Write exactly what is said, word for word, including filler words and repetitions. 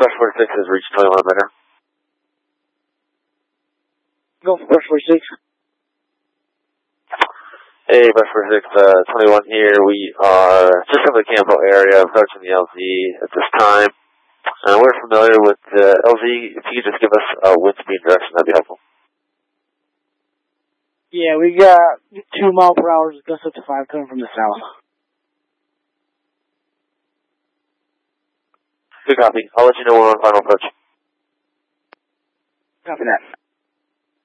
Brush forty-six has reached twenty-one better. Go for Brush forty-six. Hey, Brush forty-six, uh, twenty-one here. We are just in the Campbell area, approaching the L Z at this time. Uh, we're familiar with the L Z. If you could just give us a wind speed direction, that'd be helpful. Yeah, we got two mile per hour, gusts up to five coming from the south. Good copy. I'll let you know when we're on final approach. Copy that.